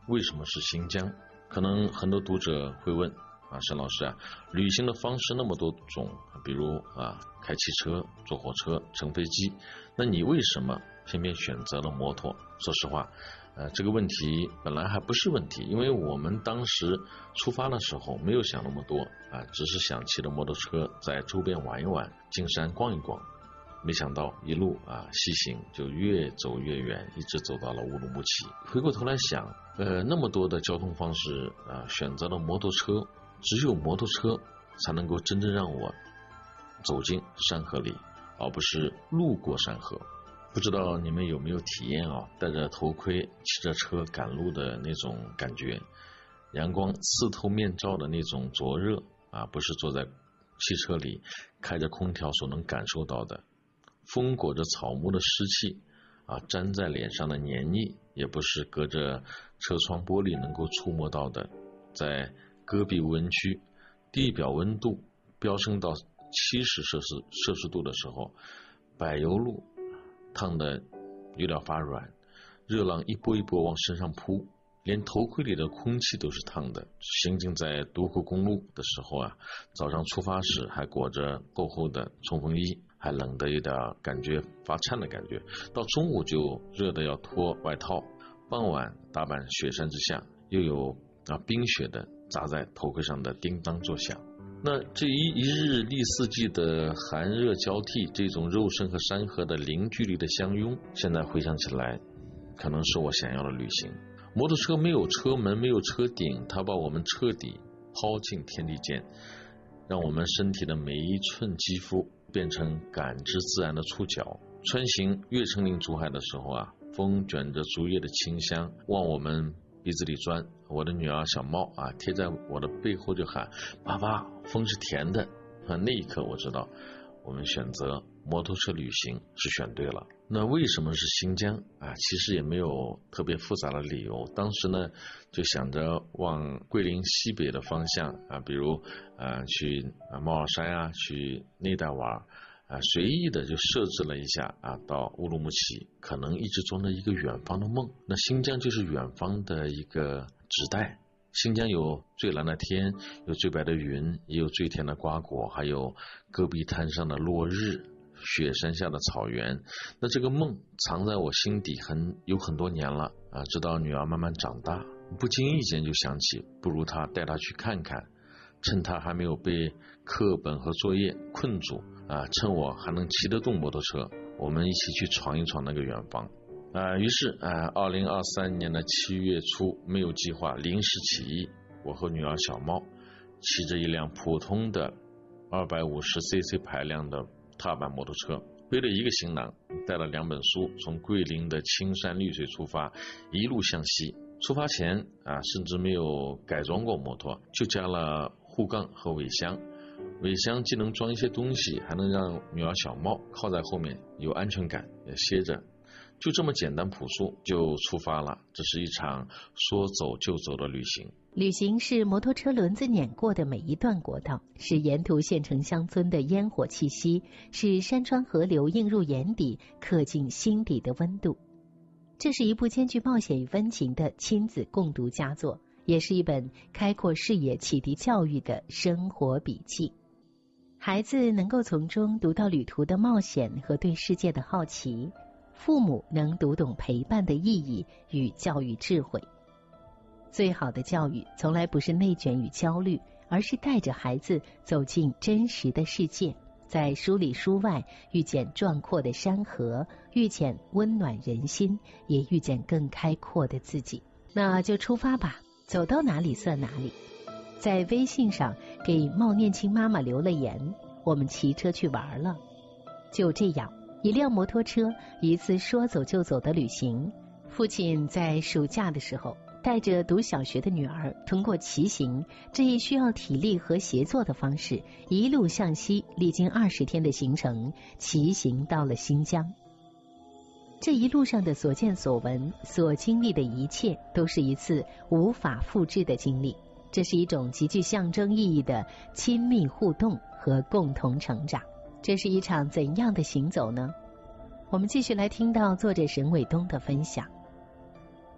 为什么是新疆？可能很多读者会问沈老师旅行的方式那么多种，比如开汽车、坐火车、乘飞机，那你为什么偏偏选择了摩托？说实话，这个问题本来还不是问题，因为我们当时出发的时候没有想那么多只是想骑着摩托车在周边玩一玩，进山逛一逛。没想到一路西行，就越走越远，一直走到了乌鲁木齐。回过头来想，那么多的交通方式选择了摩托车，只有摩托车才能够真正让我走进山河里，而不是路过山河。不知道你们有没有体验戴着头盔骑着车赶路的那种感觉，阳光刺透面罩的那种灼热不是坐在汽车里开着空调所能感受到的，风裹着草木的湿气粘在脸上的黏腻，也不是隔着车窗玻璃能够触摸到的。在戈壁无人区，地表温度飙升到70摄氏度的时候，柏油路烫得有点发软，热浪一波一波往身上扑，连头盔里的空气都是烫的。行进在独库公路的时候早上出发时还裹着厚厚的冲锋衣，还冷得有点感觉发颤的感觉，到中午就热得要脱外套，傍晚大半雪山之下，又有冰雪的砸在头盔上的叮当作响。那这一日历四季的寒热交替，这种肉身和山河的零距离的相拥，现在回想起来可能是我想要的旅行。摩托车没有车门，没有车顶，它把我们彻底抛进天地间，让我们身体的每一寸肌肤变成感知自然的触角。穿行越成岭竹海的时候风卷着竹叶的清香往我们鼻子里钻，我的女儿小猫贴在我的背后就喊爸爸，风是甜的。那一刻我知道我们选择摩托车旅行是选对了。那为什么是新疆其实也没有特别复杂的理由。当时呢就想着往桂林西北的方向比如去猫儿山去内带玩随意的就设置了一下到乌鲁木齐，可能一直装着一个远方的梦。那新疆就是远方的一个指代，新疆有最蓝的天，有最白的云，也有最甜的瓜果，还有戈壁滩上的落日，雪山下的草原。那这个梦藏在我心底有很多年了直到女儿慢慢长大，不经意间就想起不如带她去看看，趁她还没有被课本和作业困住趁我还能骑得动摩托车，我们一起去闯一闯那个远方于是2023年的7月初，没有计划，临时起意，我和女儿小猫骑着一辆普通的250cc 排量的踏板摩托车，背了一个行囊，带了2本书，从桂林的青山绿水出发，一路向西。出发前甚至没有改装过摩托，就加了护杠和尾箱。尾箱既能装一些东西，还能让女儿小猫靠在后面有安全感，也歇着。就这么简单朴素就出发了。这是一场说走就走的旅行。 旅行是摩托车轮子碾过的每一段国道，是沿途县城乡村的烟火气息，是山川河流映入眼底，刻进心底的温度。这是一部兼具冒险与温情的亲子共读佳作，也是一本开阔视野、启迪教育的生活笔记。孩子能够从中读到旅途的冒险和对世界的好奇，父母能读懂陪伴的意义与教育智慧。最好的教育从来不是内卷与焦虑，而是带着孩子走进真实的世界，在书里书外遇见壮阔的山河，遇见温暖人心，也遇见更开阔的自己。那就出发吧，走到哪里算哪里。在微信上给冒念青妈妈留了言，我们骑车去玩了。就这样，一辆摩托车，一次说走就走的旅行。父亲在暑假的时候带着读小学的女儿，通过骑行这一需要体力和协作的方式，一路向西，历经20天的行程，骑行到了新疆。这一路上的所见所闻，所经历的一切，都是一次无法复制的经历。这是一种极具象征意义的亲密互动和共同成长。这是一场怎样的行走呢？我们继续来听到作者沈伟东的分享。